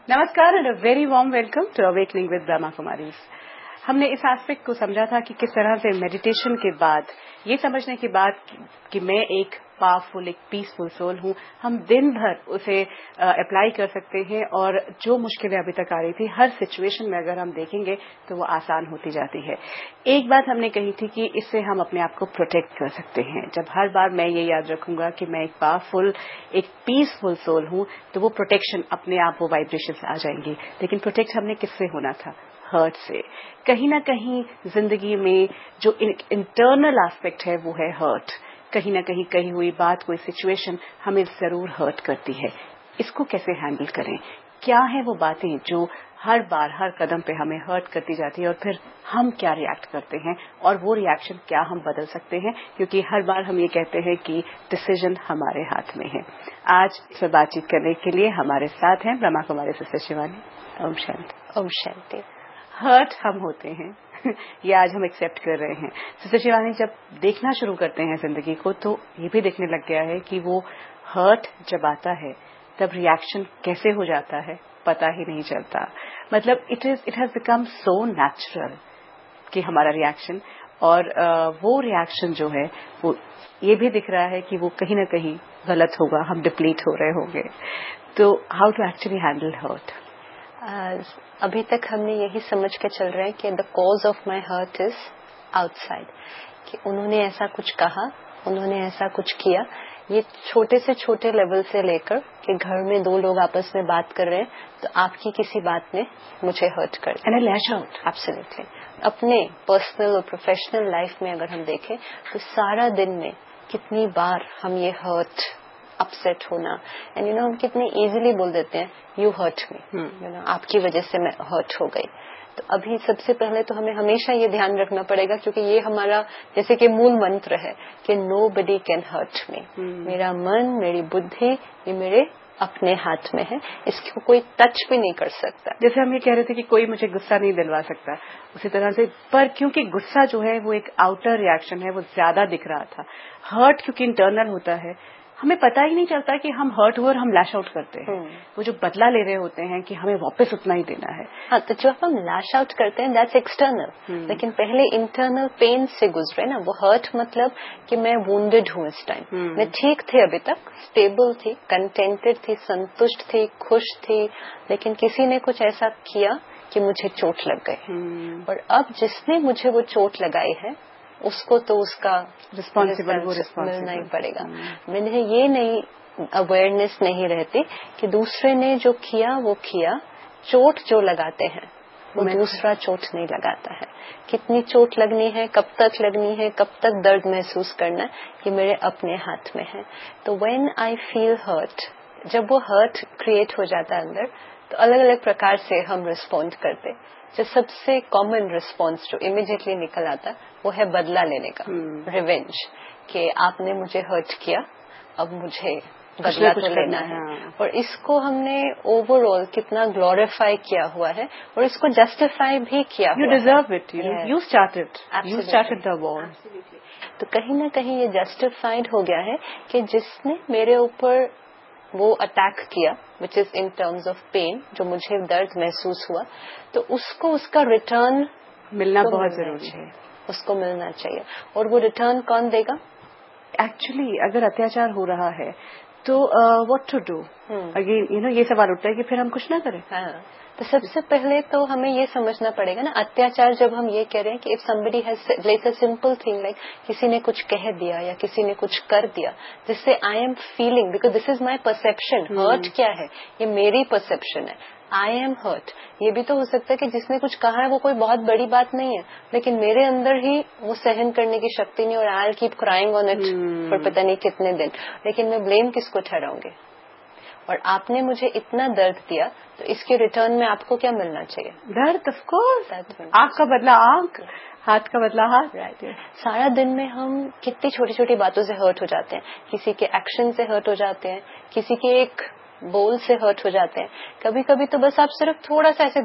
नमस्कार and a very warm welcome to awakening with Brahma Kumaris. हमने इस एस्पेक्ट को समझा था कि किस तरह से मेडिटेशन के बाद ये समझने के बाद कि मैं एक पावरफुल, एक पीसफुल सोल हूँ, हम दिन भर उसे अप्लाई कर सकते हैं और जो मुश्किलें अभी तक आ रही थी हर सिचुएशन में अगर हम देखेंगे तो वो आसान होती जाती है। एक बात हमने कही थी कि इससे हम अपने आप को प्रोटेक्ट कर सकते हैं। जब हर बार मैं ये याद रखूंगा कि मैं एक पावरफुल, एक पीसफुल सोल हूँ तो वो प्रोटेक्शन अपने आप वो वाइब्रेशंस आ जाएंगी। लेकिन प्रोटेक्ट हमने किससे होना था? हर्ट से। कहीं ना कहीं जिंदगी में जो इंटरनल एस्पेक्ट है वो है हर्ट। कहीं ना कहीं कही हुई बात, कोई सिचुएशन हमें जरूर हर्ट करती है। इसको कैसे हैंडल करें? क्या है वो बातें जो हर बार हर कदम पे हमें हर्ट करती जाती है और फिर हम क्या रिएक्ट करते हैं और वो रिएक्शन क्या हम बदल सकते हैं? क्योंकि हर बार हम ये कहते हैं कि डिसीजन हमारे हाथ में है। आज इस पर बातचीत करने के लिए हमारे साथ हैं ब्रह्मा कुमारी सिस्टर शिवानी। ओम शांति। ओम शांति। हर्ट हम होते हैं ये आज हम एक्सेप्ट कर रहे हैं। सिस्टर शिवानी, जब देखना शुरू करते हैं जिंदगी को तो ये भी देखने लग गया है कि वो हर्ट जब आता है तब रिएक्शन कैसे हो जाता है पता ही नहीं चलता। मतलब it has become so natural कि हमारा रिएक्शन और वो रिएक्शन जो है वो ये भी दिख रहा है कि वो कहीं ना कहीं गलत होगा, हम डिप्लीट हो रहे होंगे। तो how to actually handle hurt? अभी तक हमने यही समझ के चल रहे हैं कि the cause of my hurt is outside, कि उन्होंने ऐसा कुछ कहा, उन्होंने ऐसा कुछ किया। ये छोटे से छोटे लेवल से लेकर कि घर में दो लोग आपस में बात कर रहे हैं तो आपकी किसी बात ने मुझे हर्ट कर दिया। And lash out. एब्सोल्युटली। अपने पर्सनल और प्रोफेशनल लाइफ में अगर हम देखें तो सारा दिन में कितनी बार हम ये हर्ट, अपसेट होना, एंड हम कितने इजीली बोल देते हैं यू हर्ट मी, आपकी वजह से मैं हर्ट हो गई। तो अभी सबसे पहले तो हमें हमेशा ये ध्यान रखना पड़ेगा, क्योंकि ये हमारा जैसे कि मूल मंत्र है कि नोबडी कैन हर्ट मी। मेरा मन, मेरी बुद्धि, ये मेरे अपने हाथ में है, इसको कोई टच भी नहीं कर सकता। जैसे हम ये कह रहे थे कि कोई मुझे गुस्सा नहीं दिलवा सकता, उसी तरह से पर क्योंकि गुस्सा जो है वो एक आउटर रिएक्शन है, वो ज्यादा दिख रहा था। हर्ट क्योंकि इंटरनल होता है, हमें पता ही नहीं चलता कि हम हर्ट हुए और हम लैश आउट करते हैं। वो जो बदला ले रहे होते हैं कि हमें वापस उतना ही देना है। हाँ, तो जो हम लैश आउट करते हैं दैट्स एक्सटर्नल, लेकिन पहले इंटरनल पेन से गुजरे ना। वो हर्ट मतलब कि मैं वुंडेड हूँ इस टाइम। मैं ठीक थी, अभी तक स्टेबल थी, कंटेंटेड थी, संतुष्ट थी, खुश थी, लेकिन किसी ने कुछ ऐसा किया कि मुझे चोट लग गई। और अब जिसने मुझे वो चोट लगाई है उसको तो उसका रिस्पॉन्सिबल मिलना ही पड़ेगा। मैंने ये नहीं अवेयरनेस नहीं रहती कि दूसरे ने जो किया वो किया। चोट जो लगाते हैं वो दूसरा चोट नहीं लगाता है। कितनी चोट लगनी है, कब तक लगनी है, कब तक दर्द महसूस करना है, ये मेरे अपने हाथ में है। तो व्हेन आई फील हर्ट, जब वो हर्ट क्रिएट हो जाता है अंदर, तो अलग अलग प्रकार से हम रिस्पॉन्ड करते। जो सबसे कॉमन रिस्पॉन्स जो इमीडिएटली निकल आता वो है बदला लेने का, रिवेंज, कि आपने मुझे हर्ट किया, अब मुझे बदला तो लेना है। और इसको हमने ओवरऑल कितना ग्लोरीफाई किया हुआ है और इसको जस्टिफाई भी किया हुआ है। You deserve it. You started the war. तो कहीं ना कहीं ये जस्टिफाइड हो गया है कि जिसने मेरे ऊपर वो अटैक किया, which is in terms of pen, जो मुझे दर्द महसूस हुआ, तो उसको उसका रिटर्न मिलना बहुत जरूरी है। उसको मिलना चाहिए। और वो रिटर्न कौन देगा? एक्चुअली अगर अत्याचार हो रहा है तो व्हाट टू डू? अगेन ये सवाल उठता है कि फिर हम कुछ ना करें। हाँ, तो सबसे पहले तो हमें ये समझना पड़ेगा ना, अत्याचार जब हम ये कह रहे हैं कि if somebody has like a simple thing like किसी ने कुछ कह दिया या किसी ने कुछ कर दिया, जिससे I am feeling, because this is my perception. Hurt क्या है? ये मेरी परसेप्शन है। I am hurt. ये भी तो हो सकता है कि जिसने कुछ कहा है वो कोई बहुत बड़ी बात नहीं है, लेकिन मेरे अंदर ही वो सहन करने की शक्ति नहीं, और I keep crying on it for पता नहीं कितने दिन, लेकिन मैं ब्लेम किसको ठहराऊंगी? और आपने मुझे इतना दर्द दिया, तो इसके रिटर्न में आपको क्या मिलना चाहिए? दर्द, ऑफ कोर्स। आंख का बदला आंख, हाथ का बदला हाथ। राइट। सारा दिन में हम कितनी छोटी छोटी बातों से हर्ट हो जाते हैं। किसी के एक्शन से हर्ट हो जाते हैं, किसी के एक बोल से हर्ट हो जाते हैं। कभी कभी तो बस आप सिर्फ थोड़ा सा ऐसे